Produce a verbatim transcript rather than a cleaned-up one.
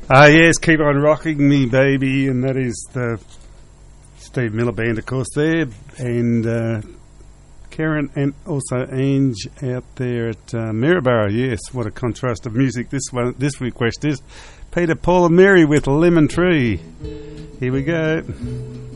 Ah, uh, yes, Keep On Rocking Me Baby, and that is the Steve Miller Band, of course, there, and uh, Karen and also Ange out there at uh, Maryborough. Yes, what a contrast of music this one, this request is. Peter, Paul and Mary with Lemon Tree. Here we go.